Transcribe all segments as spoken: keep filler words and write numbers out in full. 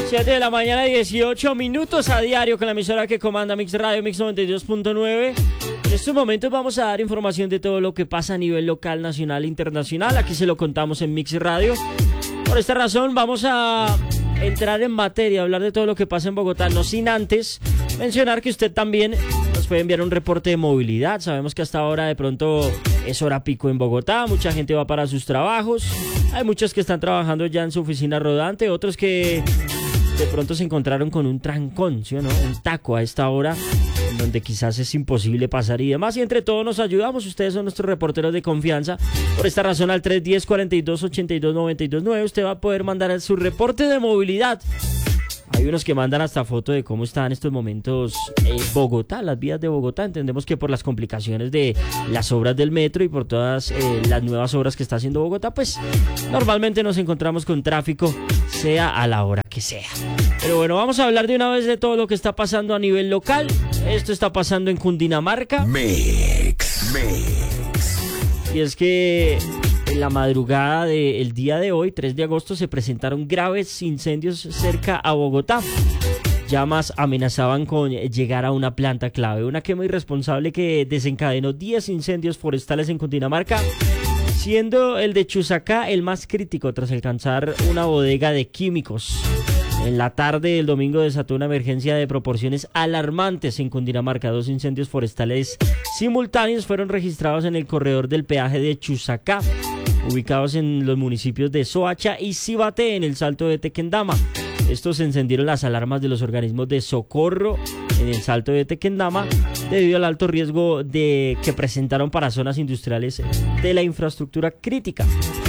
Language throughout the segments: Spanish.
siete de la mañana, dieciocho minutos a diario con la emisora que comanda Mix Radio, Mix noventa y dos punto nueve. En estos momentos vamos a dar información de todo lo que pasa a nivel local, nacional e internacional. Aquí se lo contamos en Mix Radio. Por esta razón vamos a entrar en materia, hablar de todo lo que pasa en Bogotá, no sin antes mencionar que usted también nos puede enviar un reporte de movilidad. Sabemos que hasta ahora de pronto es hora pico en Bogotá, mucha gente va para sus trabajos, hay muchos que están trabajando ya en su oficina rodante, otros que de pronto se encontraron con un trancón, ¿sí o no? Un taco a esta hora, en donde quizás es imposible pasar y demás, y entre todos nos ayudamos. Ustedes son nuestros reporteros de confianza. Por esta razón, al tres uno cero, cuarenta y dos, ochenta y dos, noventa y dos nueve usted va a poder mandar su reporte de movilidad. Hay unos que mandan hasta foto de cómo está en estos momentos eh, Bogotá, las vías de Bogotá. Entendemos que por las complicaciones de las obras del metro y por todas eh, las nuevas obras que está haciendo Bogotá, pues normalmente nos encontramos con tráfico, sea a la hora que sea. Pero bueno, vamos a hablar de una vez de todo lo que está pasando a nivel local. Esto está pasando en Cundinamarca. Mix, mix. Y es que en la madrugada del día de hoy, tres de agosto, se presentaron graves incendios cerca a Bogotá. Llamas amenazaban con llegar a una planta clave. Una quema irresponsable que desencadenó diez incendios forestales en Cundinamarca, siendo el de Chusacá el más crítico tras alcanzar una bodega de químicos. En la tarde del domingo desató una emergencia de proporciones alarmantes en Cundinamarca. Dos incendios forestales simultáneos fueron registrados en el corredor del peaje de Chusacá, ubicados en los municipios de Soacha y Cibate, en el Salto de Tequendama. Estos encendieron las alarmas de los organismos de socorro en el Salto de Tequendama debido al alto riesgo de que presentaron para zonas industriales de la infraestructura crítica.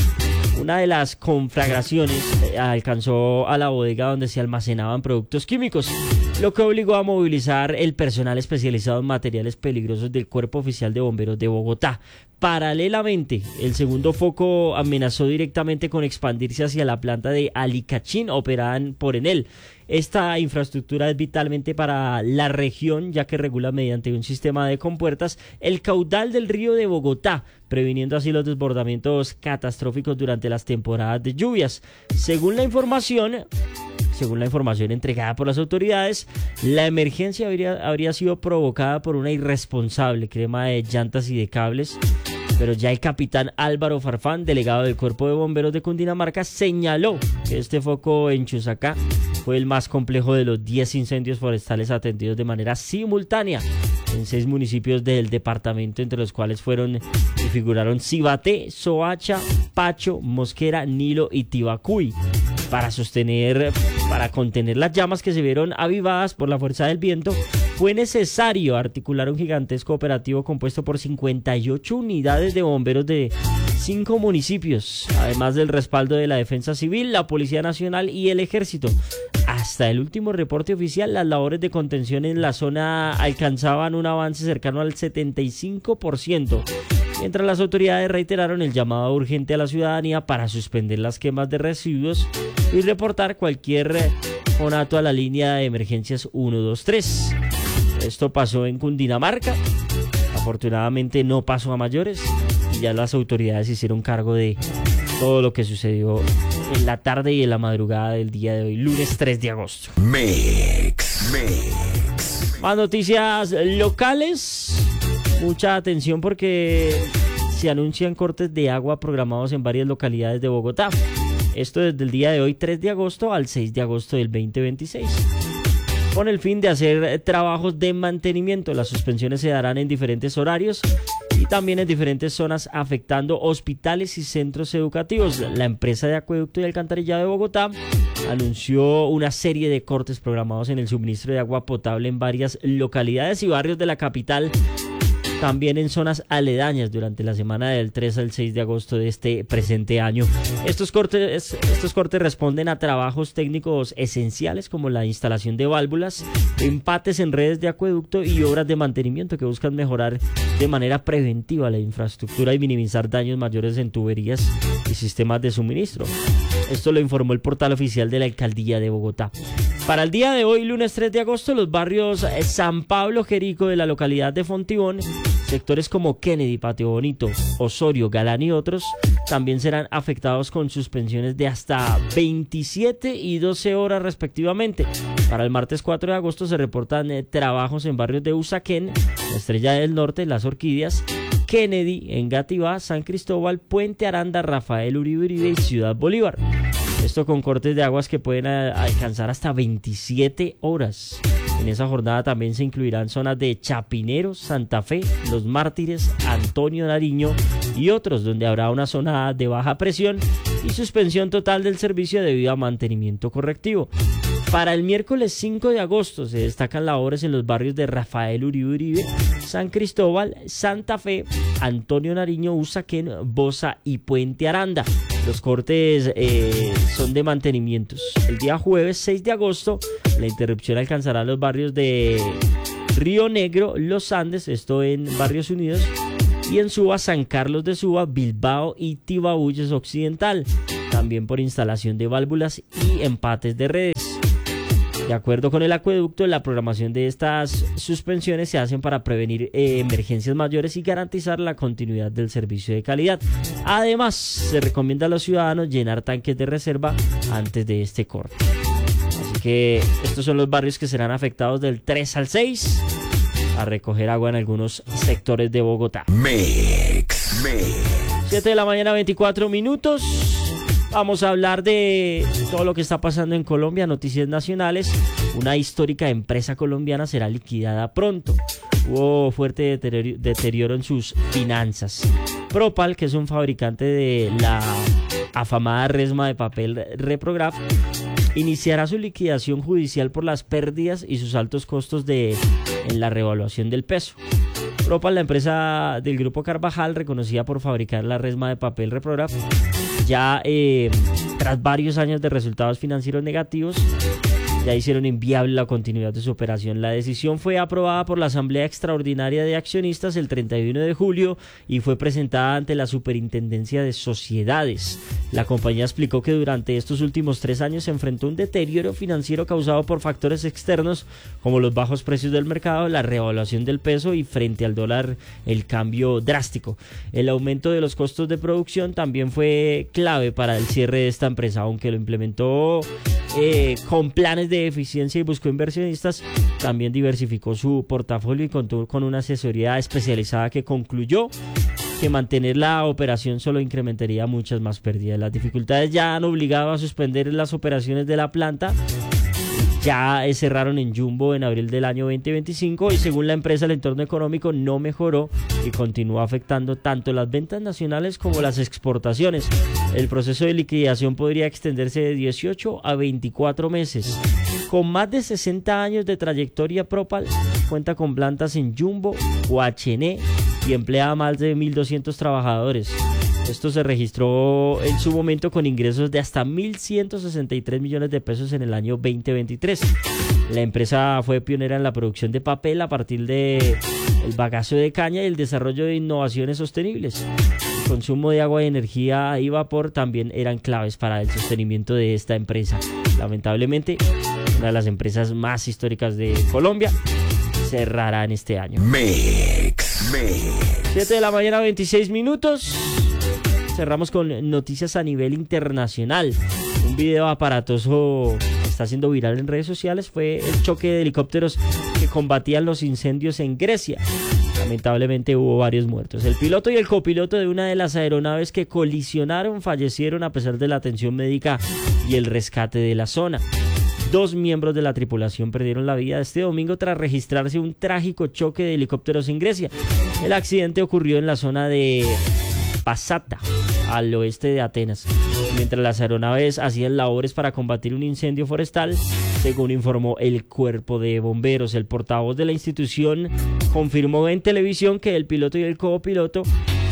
Una de las conflagraciones alcanzó a la bodega donde se almacenaban productos químicos, lo que obligó a movilizar el personal especializado en materiales peligrosos del Cuerpo Oficial de Bomberos de Bogotá. Paralelamente, el segundo foco amenazó directamente con expandirse hacia la planta de Alicachín, operada por Enel. Esta infraestructura es vitalmente para la región, ya que regula mediante un sistema de compuertas el caudal del río de Bogotá, previniendo así los desbordamientos catastróficos durante las temporadas de lluvias. Según la información... Según la información entregada por las autoridades, la emergencia habría, habría sido provocada por una irresponsable quema de llantas y de cables, pero ya el capitán Álvaro Farfán, delegado del Cuerpo de Bomberos de Cundinamarca, señaló que este foco en Chusacá fue el más complejo de los diez incendios forestales atendidos de manera simultánea en seis municipios del departamento, entre los cuales fueron y figuraron Cibate, Soacha, Pacho, Mosquera, Nilo y Tibacuy. Para sostener, para contener las llamas que se vieron avivadas por la fuerza del viento, fue necesario articular un gigantesco operativo compuesto por cincuenta y ocho unidades de bomberos de cinco municipios, además del respaldo de la Defensa Civil, la Policía Nacional y el Ejército. Hasta el último reporte oficial, las labores de contención en la zona alcanzaban un avance cercano al setenta y cinco por ciento. Mientras las autoridades reiteraron el llamado urgente a la ciudadanía para suspender las quemas de residuos y reportar cualquier conato a la línea de emergencias uno dos tres. Esto pasó en Cundinamarca, afortunadamente no pasó a mayores y ya las autoridades hicieron cargo de todo lo que sucedió en la tarde y en la madrugada del día de hoy, lunes tres de agosto. Mix, mix. Más noticias locales. Mucha atención porque se anuncian cortes de agua programados en varias localidades de Bogotá. Esto desde el día de hoy, tres de agosto, al seis de agosto del veinte veintiséis. Con el fin de hacer trabajos de mantenimiento, las suspensiones se darán en diferentes horarios y también en diferentes zonas, afectando hospitales y centros educativos. La empresa de acueducto y alcantarillado de Bogotá anunció una serie de cortes programados en el suministro de agua potable en varias localidades y barrios de la capital, también en zonas aledañas durante la semana del tres al seis de agosto de este presente año. Estos cortes, estos cortes responden a trabajos técnicos esenciales como la instalación de válvulas, empates en redes de acueducto y obras de mantenimiento que buscan mejorar de manera preventiva la infraestructura y minimizar daños mayores en tuberías y sistemas de suministro. Esto lo informó el portal oficial de la Alcaldía de Bogotá. Para el día de hoy, lunes tres de agosto, los barrios San Pablo, Jerico de la localidad de Fontibón Sectores como Kennedy, Patio Bonito, Osorio, Galán y otros también serán afectados con suspensiones de hasta veintisiete y doce horas respectivamente. Para el martes cuatro de agosto se reportan eh, trabajos en barrios de Usaquén, Estrella del Norte, Las Orquídeas, Kennedy, Engativá, San Cristóbal, Puente Aranda, Rafael Uribe Uribe y Ciudad Bolívar. Esto con cortes de aguas que pueden a, alcanzar hasta veintisiete horas. En esa jornada también se incluirán zonas de Chapinero, Santa Fe, Los Mártires, Antonio Nariño y otros, donde habrá una zona de baja presión y suspensión total del servicio debido a mantenimiento correctivo. Para el miércoles cinco de agosto se destacan labores en los barrios de Rafael Uribe Uribe, San Cristóbal, Santa Fe, Antonio Nariño, Usaquén, Bosa y Puente Aranda. Los cortes eh, son de mantenimientos. El día jueves seis de agosto la interrupción alcanzará los barrios de Río Negro, Los Andes, esto en Barrios Unidos, y en Suba, San Carlos de Suba, Bilbao y Tibabuyes Occidental, también por instalación de válvulas y empates de redes. De acuerdo con el acueducto, la programación de estas suspensiones se hacen para prevenir eh, emergencias mayores y garantizar la continuidad del servicio de calidad. Además, se recomienda a los ciudadanos llenar tanques de reserva antes de este corte. Así que estos son los barrios que serán afectados del tres al seis a recoger agua en algunos sectores de Bogotá. Mix, mix. siete de la mañana, veinticuatro minutos. Vamos a hablar de todo lo que está pasando en Colombia, noticias nacionales. Una histórica empresa colombiana será liquidada pronto. Hubo fuerte deterioro, deterioro en sus finanzas. Propal, que es un fabricante de la afamada resma de papel Reprograph, iniciará su liquidación judicial por las pérdidas y sus altos costos de, en la revaluación del peso. Propal, la empresa del grupo Carvajal, reconocida por fabricar la resma de papel Reprograph, ya eh, tras varios años de resultados financieros negativos, ya hicieron inviable la continuidad de su operación. La decisión fue aprobada por la Asamblea Extraordinaria de Accionistas el treinta y uno de julio y fue presentada ante la Superintendencia de Sociedades. La compañía explicó que durante estos últimos tres años se enfrentó a un deterioro financiero causado por factores externos como los bajos precios del mercado, la revaluación del peso y frente al dólar el cambio drástico. El aumento de los costos de producción también fue clave para el cierre de esta empresa, aunque lo implementó eh, con planes de eficiencia y buscó inversionistas. También diversificó su portafolio y contó con una asesoría especializada que concluyó que mantener la operación solo incrementaría muchas más pérdidas. Las dificultades ya han obligado a suspender las operaciones de la planta. Ya cerraron en Jumbo en abril del año veinte veinticinco y según la empresa el entorno económico no mejoró y continúa afectando tanto las ventas nacionales como las exportaciones. El proceso de liquidación podría extenderse de dieciocho a veinticuatro meses. Con más de sesenta años de trayectoria, Propal cuenta con plantas en Jumbo, Guachené y emplea a más de mil doscientos trabajadores. Esto se registró en su momento con ingresos de hasta mil ciento sesenta y tres millones de pesos en el año veinte veintitrés. La empresa fue pionera en la producción de papel a partir del bagazo de caña y el desarrollo de innovaciones sostenibles. El consumo de agua, energía y vapor también eran claves para el sostenimiento de esta empresa. Lamentablemente, una de las empresas más históricas de Colombia cerrará en este año. Mix, mix. siete de la mañana, veintiséis minutos. Cerramos con noticias a nivel internacional. Un video aparatoso que está siendo viral en redes sociales fue el choque de helicópteros que combatían los incendios en Grecia. Lamentablemente hubo varios muertos. El piloto y el copiloto de una de las aeronaves que colisionaron fallecieron a pesar de la atención médica y el rescate de la zona. Dos miembros de la tripulación perdieron la vida este domingo tras registrarse un trágico choque de helicópteros en Grecia. El accidente ocurrió en la zona de Pasata, al oeste de Atenas, mientras las aeronaves hacían labores para combatir un incendio forestal, según informó el cuerpo de bomberos. El portavoz de la institución confirmó en televisión que el piloto y el copiloto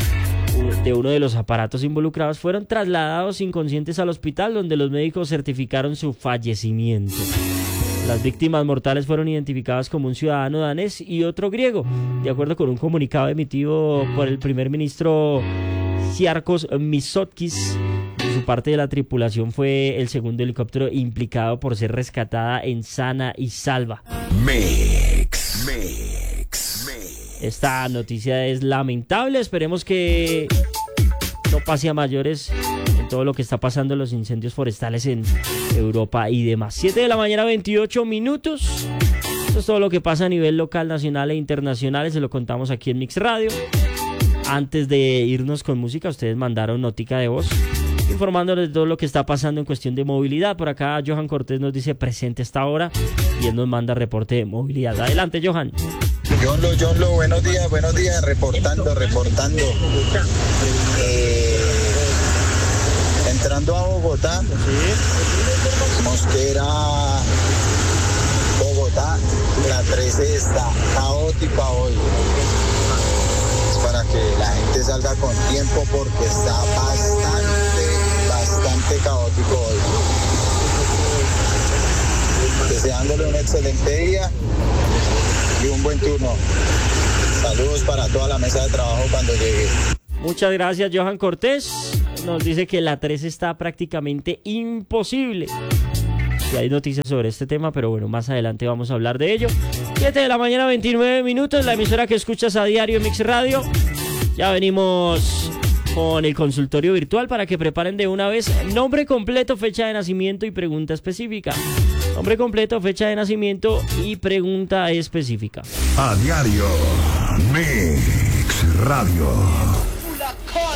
de uno de los aparatos involucrados fueron trasladados inconscientes al hospital, donde los médicos certificaron su fallecimiento. Las víctimas mortales fueron identificadas como un ciudadano danés y otro griego, de acuerdo con un comunicado emitido por el primer ministro Kyriakos Mitsotakis. Su parte de la tripulación fue el segundo helicóptero implicado por ser rescatada en sana y salva. Mix, mix, mix. Esta noticia es lamentable, esperemos que no pase a mayores en todo lo que está pasando en los incendios forestales en Europa y demás. siete de la mañana, veintiocho minutos. Eso es todo lo que pasa a nivel local, nacional e internacional. Se lo contamos aquí en Mix Radio. Antes de irnos con música, ustedes mandaron notica de voz informándoles de todo lo que está pasando en cuestión de movilidad. Por acá Johan Cortés nos dice presente hasta ahora y él nos manda reporte de movilidad. Adelante, Johan. Johnlo, Johnlo, buenos días, buenos días, reportando, reportando. Eh, entrando a Bogotá, Mosquera, Bogotá, la trece está caótica hoy. Es para que la gente salga con tiempo porque está bastante, bastante caótico hoy. Deseándole un excelente día y un buen turno. Saludos para toda la mesa de trabajo cuando llegue. Muchas gracias, Johan Cortés. Nos dice que la trece está prácticamente imposible. Y hay noticias sobre este tema, pero bueno, más adelante vamos a hablar de ello. siete de la mañana, veintinueve minutos, la emisora que escuchas a diario, Mix Radio. Ya venimos con el consultorio virtual para que preparen de una vez nombre completo, fecha de nacimiento y pregunta específica. Nombre completo, fecha de nacimiento y pregunta específica. A diario, Mix Radio.